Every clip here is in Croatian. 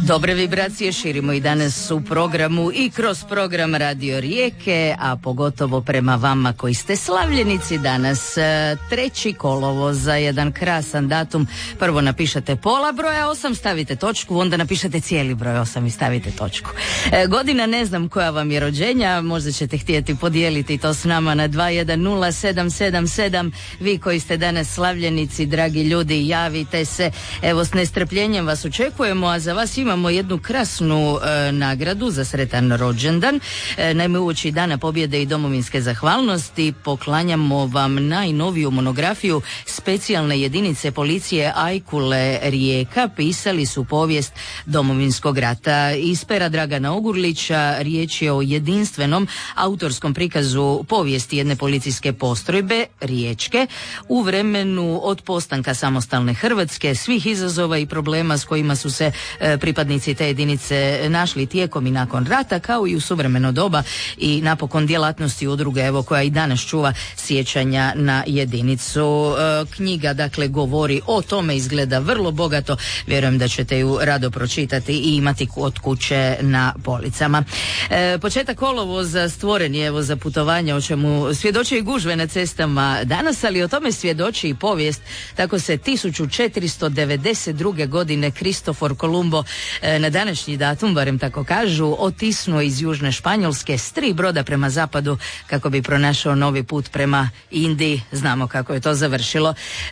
Dobre vibracije širimo i danas u programu i kroz program Radio Rijeke, a pogotovo prema vama koji ste slavljenici danas. 3. kolovoz za jedan krasan datum. Prvo napišete pola broja 8, stavite točku, onda napišete cijeli broj 8 i stavite točku. Godina ne znam koja vam je rođenja, možda ćete htjeti podijeliti to s nama na 210777. Vi koji ste danas slavljenici, dragi ljudi, javite se. Evo, s nestrpljenjem vas očekujemo, a za vas imamo jednu krasnu nagradu za sretan rođendan. Naime, uoči Dana pobjede i domovinske zahvalnosti poklanjamo vam najnoviju monografiju specijalne jedinice policije Ajkule Rijeka. Pisali su povijest Domovinskog rata. Iz pera Dragana Ogurlića riječ je o jedinstvenom autorskom prikazu povijesti jedne policijske postrojbe Riječke u vremenu od postanka samostalne Hrvatske, svih izazova i problema s kojima su se pripadnici te jedinice našli tijekom i nakon rata, kao i u suvremeno doba, i napokon djelatnosti udruge, evo, koja i danas čuva sjećanja na jedinicu. Knjiga, dakle, govori o tome, izgleda vrlo bogato, vjerujem da ćete ju rado pročitati i imati od kuće na policama. Početak kolovoza stvoren je, evo, za putovanje, o čemu svjedoči i gužve na cestama danas, ali o tome svjedoči i povijest. Tako se 1492. godine Kristofor Kolumbo na današnji datum, barem tako kažu, otisnuo iz južne Španjolske s 3 broda prema zapadu kako bi pronašao novi put prema Indiji. Znamo kako je to završilo.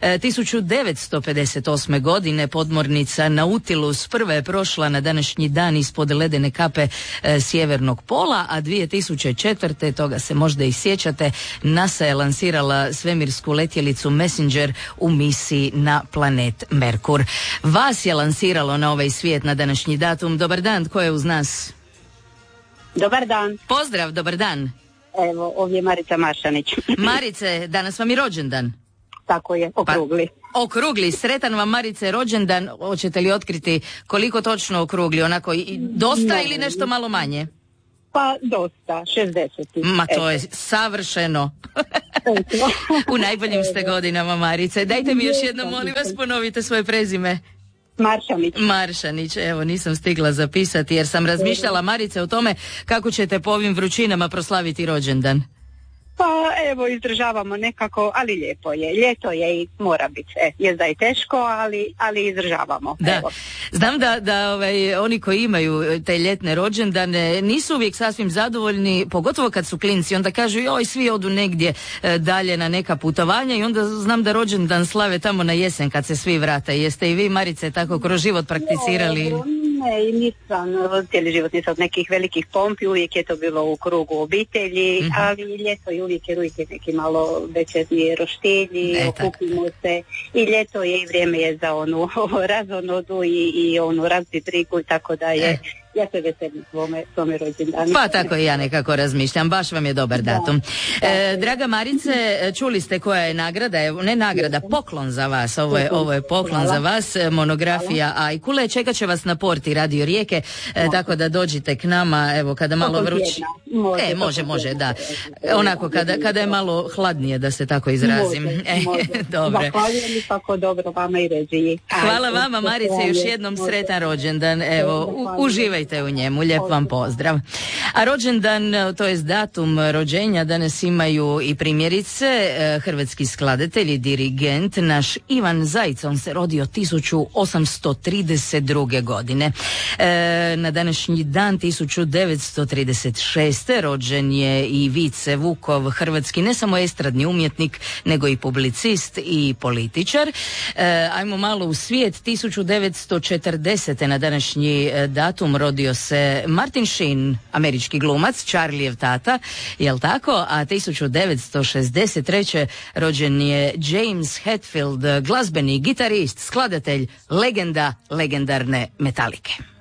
1958. godine podmornica Nautilus prva je prošla na današnji dan ispod ledene kape sjevernog pola, a 2004. toga se možda i sjećate, NASA je lansirala svemirsku letjelicu Messenger u misiji na planet Merkur. Vas je lansiralo na ovaj svijet na današnji datum. Dobar dan, tko je uz nas? Dobar dan. Pozdrav, dobar dan. Evo, ovdje je Marica Maršanić. Marice, danas vam je rođendan. Tako je, okrugli. Pa, okrugli, sretan vam, Marice, rođendan. Hoćete li otkriti koliko točno okrugli? Onako dosta ili nešto malo manje? Pa dosta, 60. Ma to je savršeno. U najboljim ste godinama, Marice. Dajte mi još jednom, molim vas, ponovite svoje prezime. Maršanić, evo, nisam stigla zapisati jer sam razmišljala, Marice, o tome kako ćete po ovim vrućinama proslaviti rođendan. Pa evo, izdržavamo nekako, ali lijepo je. Ljeto je i mora biti. Jest da je teško, ali izdržavamo. Da. Evo. Znam da oni koji imaju te ljetne rođendane nisu uvijek sasvim zadovoljni, pogotovo kad su klinci. Onda kažu, joj, svi odu negdje dalje na neka putovanja, i onda znam da rođendan slave tamo na jesen kad se svi vrate. Jeste i vi, Marice, tako kroz život prakticirali? Ne, i nisam, cijeli život nisam od nekih velikih pompi, uvijek je to bilo u krugu obitelji, ali ljeto je uvijek neki malo večernji roštilji, okupimo se, i ljeto je i vrijeme je za onu razonodu i onu razbitrigu, tako da je... Ja se veselim svome rođendanu. Pa tako i ja nekako razmišljam, baš vam je dobar datum. Draga Marice, čuli ste koja je nagrada, ne nagrada, poklon za vas, ovo je poklon za vas, monografija Ajkule. Čekat će vas na porti Radio Rijeke, tako da dođite k nama, evo, kada malo vrući. Može, da. Onako, kada je malo hladnije, da se tako izrazim. Može. Dobro. Zahvaljujem i tako dobro vama i režiji. Hvala vama, Marice, još jednom sretan rođendan. Evo, uživajte u njemu, lijep vam pozdrav. A rođendan, to jest datum rođenja, danas imaju i primjerice hrvatski skladatelj i dirigent naš Ivan Zajc. On se rodio 1832. godine. Na današnji dan 1936. rođen je i Vice Vukov, hrvatski ne samo estradni umjetnik, nego i publicist i političar. Ajmo malo u svijet. 1940. na današnji datum rodio se Martin Sheen, američki glumac, Charliev tata, jel tako? A 1963. rođen je James Hetfield, glazbeni gitarist, skladatelj, legenda legendarne Metalike.